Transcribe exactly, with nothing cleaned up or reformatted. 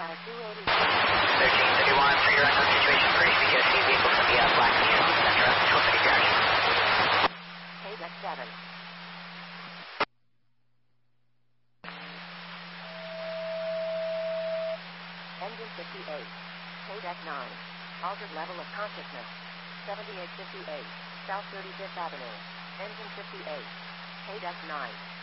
two eighty. thirteen thirty-one for your unknown situation first, because two vehicles will be out black Nissan Sentra, twelve thirty dash. K deck seven. Engine fifty-eight. K deck nine. Altered level of consciousness. seventy-eight fifty-eight. South thirty-fifth Avenue. Engine fifty-eight. K deck nine.